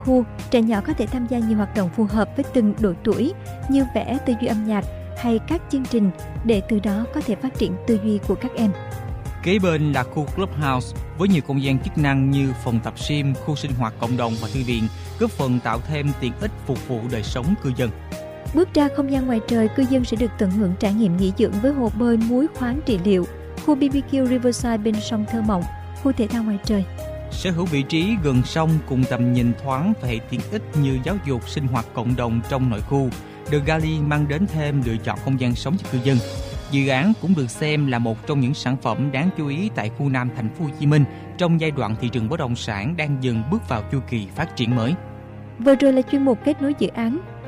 Khu, trẻ nhỏ có thể tham gia nhiều hoạt động phù hợp với từng độ tuổi như vẽ, tư duy âm nhạc hay các chương trình để từ đó có thể phát triển tư duy của các em. Kế bên là khu Clubhouse với nhiều không gian chức năng như phòng tập gym, khu sinh hoạt cộng đồng và thư viện, góp phần tạo thêm tiện ích phục vụ đời sống cư dân. Bước ra không gian ngoài trời, cư dân sẽ được tận hưởng trải nghiệm nghỉ dưỡng với hồ bơi muối khoáng trị liệu, khu BBQ Riverside bên sông thơ mộng, khu thể thao ngoài trời. Sở hữu vị trí gần sông cùng tầm nhìn thoáng và hệ tiện ích như giáo dục, sinh hoạt cộng đồng trong nội khu, The Galley mang đến thêm lựa chọn không gian sống cho cư dân. Dự án cũng được xem là một trong những sản phẩm đáng chú ý tại khu Nam Thành phố Hồ Chí Minh trong giai đoạn thị trường bất động sản đang dần bước vào chu kỳ phát triển mới. Vừa rồi là chuyên mục kết nối dự án.